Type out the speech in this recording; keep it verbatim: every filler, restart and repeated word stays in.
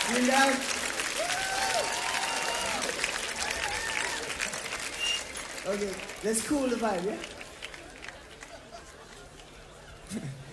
Vielen Dank. Okay, that's cool, the vibe, yeah?